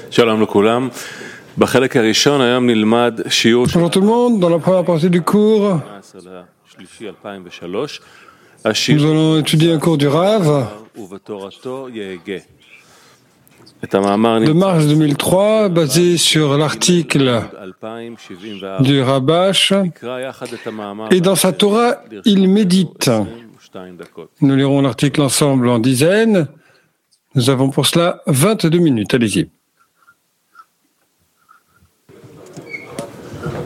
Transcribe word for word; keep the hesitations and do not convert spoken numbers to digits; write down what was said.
Shalom לכולם. בחלק הראשון היום נלמד שיעור Bonjour tout le monde, dans la première partie du cours, שלישי אלפיים ושלוש. nous allons étudier un cours du Rav ובתורתו יהגה. את המאמר de mars deux mille trois, basé sur l'article אלפיים שבעים וארבע. du Rabash, נקרא יחד את המאמר et dans sa Torah, il médite. עשרים ושתיים דקות. Nous lirons l'article ensemble en dizaines. Nous avons pour cela vingt-deux minutes. Allez-y.